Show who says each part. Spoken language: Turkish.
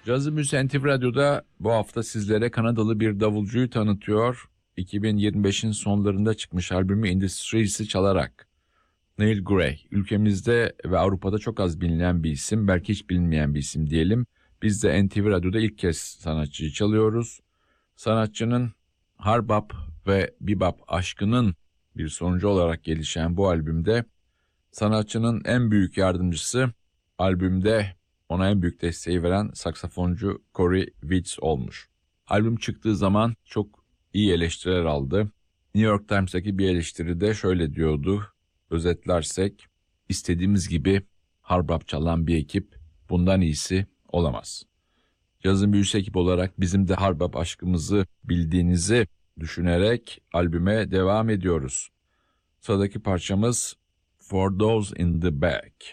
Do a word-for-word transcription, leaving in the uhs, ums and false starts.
Speaker 1: Cazı Müziği N T V Radyo'da bu hafta sizlere Kanadalı bir davulcuyu tanıtıyor. iki bin yirmi beşin sonlarında çıkmış albümü In The Streets'i çalarak. Neil Gray, ülkemizde ve Avrupa'da çok az bilinen bir isim, belki hiç bilinmeyen bir isim diyelim. Biz de N T V Radyo'da ilk kez sanatçıyı çalıyoruz. Sanatçının hard bop ve bebop aşkının bir sonucu olarak gelişen bu albümde sanatçının en büyük yardımcısı, albümde ona en büyük desteği veren saksafoncu Corey Witz olmuş. Albüm çıktığı zaman çok iyi eleştiriler aldı. New York Times'taki bir eleştiride şöyle diyordu, özetlersek, istediğimiz gibi hard bop çalan bir ekip bundan iyisi olamaz. Cazın büyüsü ekip olarak bizim de hard bop aşkımızı bildiğinizi düşünerek albüme devam ediyoruz. Sıradaki parçamız For Those in the Back.